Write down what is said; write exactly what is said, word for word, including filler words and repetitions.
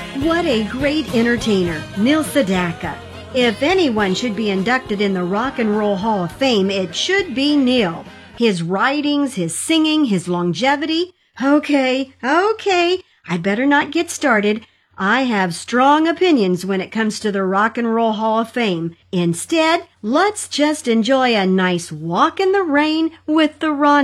What a great entertainer, Neil Sedaka. If anyone should be inducted in the Rock and Roll Hall of Fame, it should be Neil. His writings, his singing, his longevity. Okay, okay, I'd better not get started. I have strong opinions when it comes to the Rock and Roll Hall of Fame. Instead, let's just enjoy a nice walk in the rain with the Ron